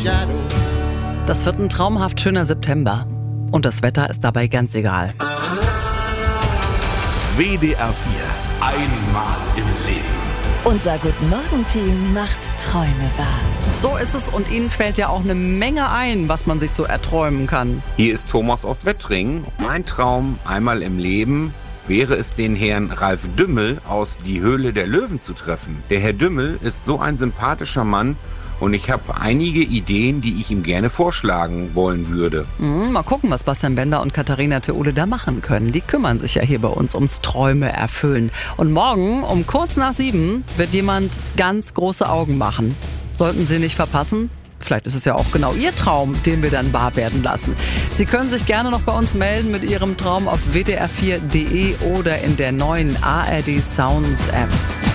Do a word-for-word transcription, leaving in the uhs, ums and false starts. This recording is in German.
Das wird ein traumhaft schöner September. Und das Wetter ist dabei ganz egal. W D R vier. Einmal im Leben. Unser Guten-Morgen-Team macht Träume wahr. So ist es und Ihnen fällt ja auch eine Menge ein, was man sich so erträumen kann. Hier ist Thomas aus Wettringen. Mein Traum einmal im Leben wäre es, den Herrn Ralf Dümmel aus Die Höhle der Löwen zu treffen. Der Herr Dümmel ist so ein sympathischer Mann und ich habe einige Ideen, die ich ihm gerne vorschlagen wollen würde. Mhm, mal gucken, was Bastian Bender und Katharina Theole da machen können. Die kümmern sich ja hier bei uns ums Träume erfüllen. Und morgen um kurz nach sieben wird jemand ganz große Augen machen. Sollten Sie nicht verpassen? Vielleicht ist es ja auch genau Ihr Traum, den wir dann wahr werden lassen. Sie können sich gerne noch bei uns melden mit Ihrem Traum auf w d r vier punkt d e oder in der neuen A R D Sounds App.